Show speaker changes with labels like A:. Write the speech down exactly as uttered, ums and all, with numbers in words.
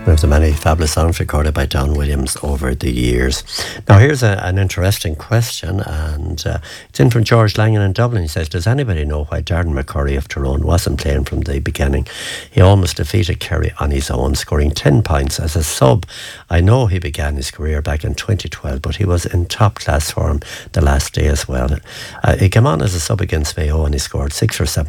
A: There's a many fabulous songs recorded by Don Williams over the years. Now here's a, an interesting question, and uh, it's in from George Langan in Dublin. He says, does anybody know why Darren McCurry of Tyrone wasn't playing from the beginning? He almost defeated Kerry on his own, scoring ten points as a sub. I know he began his career back in twenty twelve, but he was in top class form the last day as well. Uh, he came on as a sub against Mayo and he scored six or seven